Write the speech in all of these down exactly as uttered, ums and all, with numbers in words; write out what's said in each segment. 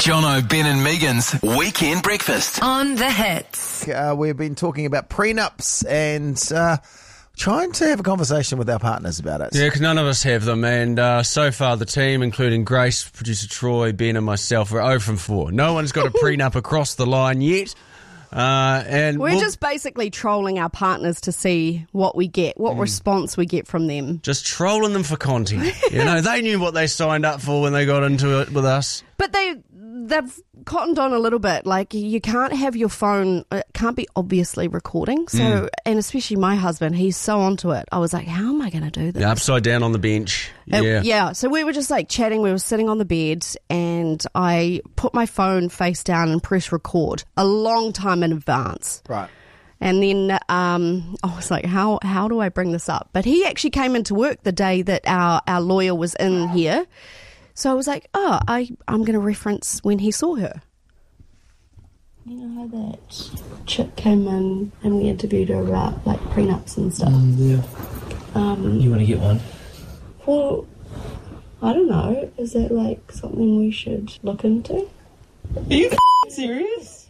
Jono, Ben and Megan's Weekend Breakfast. On the Hits. Uh, we've been talking about prenups and uh, trying to have a conversation with our partners about it. Yeah, because none of us have them. And uh, so far the team, including Grace, producer Troy, Ben and myself, are zero from four. No one's got a prenup across the line yet. Uh, and We're we'll, just basically trolling our partners to see what we get, what mm. response we get from them. Just trolling them for content. You know, they knew what they signed up for when they got into it with us. But they, they've cottoned on a little bit. Like, you can't have your phone, it can't be obviously recording. So, mm. and especially my husband, he's so onto it. I was like, how am I going to do this? Yeah, upside down on the bench. Yeah. It, yeah. So we were just like chatting. We were sitting on the bed and I put my phone face down and press record a long time in advance. Right. And then um, I was like, how how do I bring this up? But he actually came into work the day that our, our lawyer was in here. So I was like, oh, I, I'm going to reference when he saw her. You know how that chick came in and we interviewed her about, like, prenups and stuff? Mm, yeah. Um, you want to get one? Well, I don't know. Is that, like, something we should look into? Are you serious?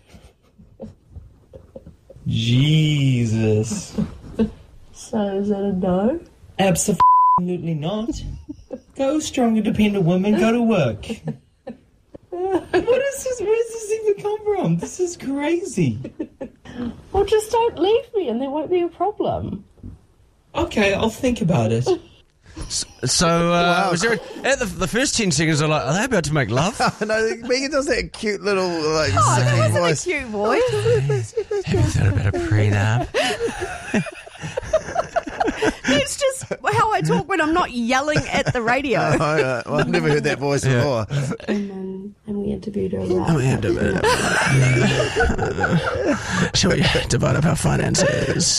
Jesus. So is that a no? Absolutely not. Go strong, independent woman, go to work. What is this? Where does this even come from? This is crazy. Well, just don't leave me and there won't be a problem. Okay, I'll think about it. So, uh, Wow. was there a, at the, the first ten seconds, I'm like, are they about to make love? No, Megan does that cute little like Oh, that singing wasn't voice. a cute voice. Have you thought about a prenup? It's just how I talk when I'm not yelling at the radio. Oh, yeah. Well, I've never heard that voice before. And then and we interviewed her about Oh, yeah, shall we divide up our finances?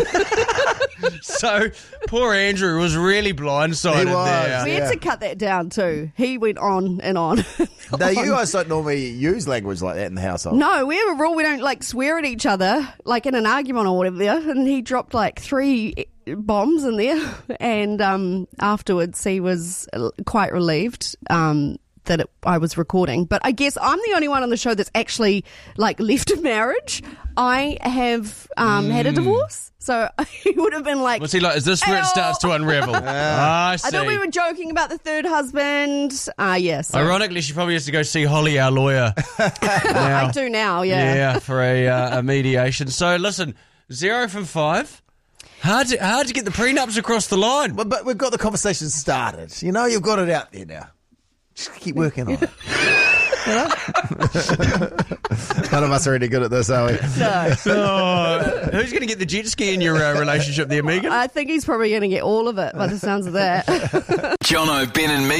So, poor Andrew was really blindsided He was. there. We had Yeah. to cut that down too. He went on and on. Now, you guys don't normally use language like that in the household. No, we have a rule we don't like swear at each other, like in an argument or whatever. And he dropped like three bombs in there, and um, afterwards he was quite relieved um, that it, I was recording. But I guess I'm the only one on the show that's actually like left a marriage. I have um, mm. had a divorce. So he would have been like... Was he like, is this where it starts to unravel? Ah, I see. I thought we were joking about the third husband. Ah, uh, yes. Yeah, so. Ironically, she probably has to go see Holly, our lawyer. I do now, yeah. Yeah, for a, uh, a mediation. So, listen, zero from five. Hard to, hard to get the prenups across the line. But, but we've got the conversation started. You know, you've got it out there now. Just keep working on it. You know? None of us are any good at this, are we? No. Oh, who's going to get the jet ski in your uh, relationship there, Megan? I think he's probably going to get all of it by the sounds of that. Jono, Ben and Megan.